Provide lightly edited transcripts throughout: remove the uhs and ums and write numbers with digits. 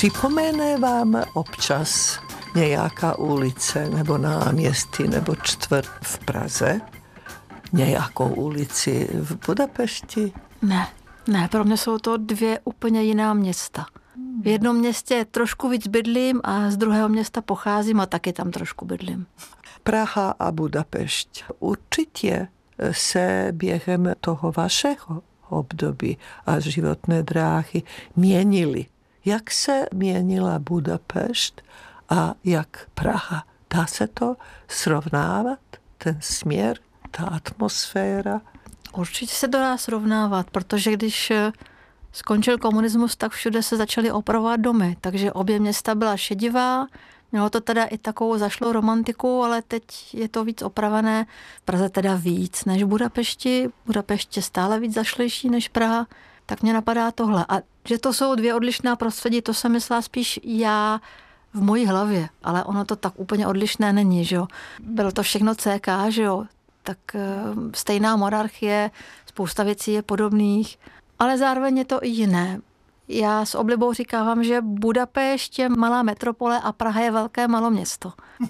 Připomene vám občas nějaká ulice nebo náměstí nebo čtvrt v Praze? Nějakou ulici v Budapešti? Ne, pro mě jsou to dvě úplně jiná města. V jednom městě trošku víc bydlím a z druhého města pocházím a taky tam trošku bydlím. Praha a Budapešť. Určitě se během toho vašeho období a životné dráhy měnily. Jak se měnila Budapešť a jak Praha? Dá se to srovnávat? Ten směr, ta atmosféra? Určitě se to dá srovnávat, protože když skončil komunismus, tak všude se začaly opravovat domy, takže obě města byla šedivá, mělo to teda i takovou zašlou romantiku, ale teď je to víc opravené. V Praze teda víc než v Budapešti, Budapešť je stále víc zašlejší než Praha, tak mě napadá tohle. A že to jsou dvě odlišná prostředí, to jsem myslela spíš já v mojí hlavě, ale ono to tak úplně odlišné není, že jo. Bylo to všechno CK, že jo, tak stejná monarchie, spousta věcí je podobných, ale zároveň je to i jiné. Já s oblibou říkávám, že Budapešť je malá metropole a Praha je velké maloměsto.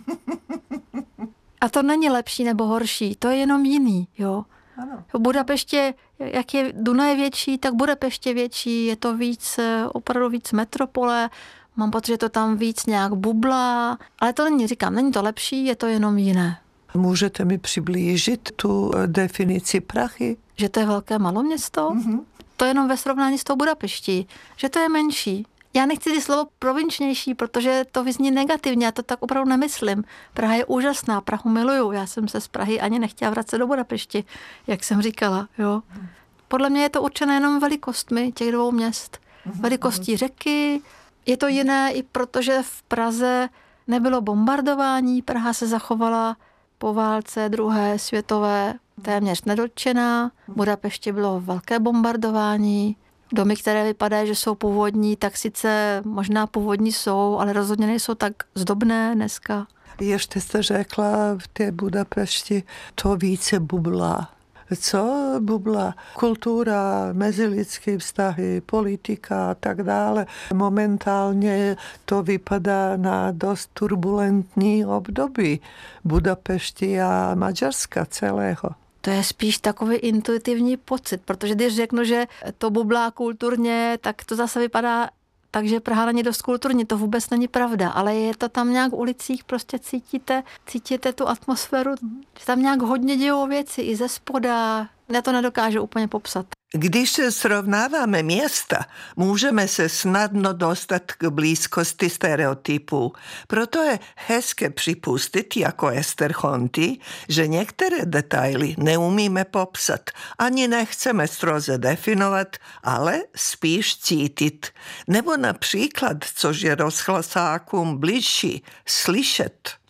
A to není lepší nebo horší, to je jenom jiný, jo. Ano. V Budapešti, jak je Dunaj větší, tak Budapešť je větší, je to víc, opravdu víc metropole, mám pocit, že to tam víc nějak bublá, ale to není to lepší, je to jenom jiné. Můžete mi přiblížit tu definici Prahy? Že to je velké maloměsto? Mm-hmm. To jenom ve srovnání s tou Budapeští, že to je menší. Já nechci říct slovo provinčnější, protože to vyzní negativně, já to tak opravdu nemyslím. Praha je úžasná, Prahu miluju, já jsem se z Prahy ani nechtěla vracet do Budapešti, jak jsem říkala. Jo. Podle mě je to určené jenom velikostmi těch dvou měst. Velikostí řeky, je to jiné i protože v Praze nebylo bombardování, Praha se zachovala po válce druhé světové téměř nedotčená. V Budapešti bylo velké bombardování. Domy, které vypadají, že jsou původní, tak sice možná původní jsou, ale rozhodně nejsou tak zdobné dneska. Ještě jste řekla v té Budapešti to více bublá. Co bublá? Kultura, mezilidské vztahy, politika a tak dále. Momentálně to vypadá na dost turbulentní období Budapešti a Maďarska celého. To je spíš takový intuitivní pocit, protože když řeknu, že to bublá kulturně, tak to zase vypadá tak, že Praha není dost kulturní. To vůbec není pravda, ale je to tam nějak v ulicích, prostě cítíte tu atmosféru, že tam nějak hodně dějou věci i ze spoda. Já to nedokážu úplně popsat. Když se srovnáváme města, můžeme se snadno dostat k blízkosti stereotypů. Proto je hezké připustit jako Ester Honty, že některé detaily neumíme popsat, ani nechceme stroze definovat, ale spíš cítit. Nebo například, což je rozhlasákům bližší, slyšet.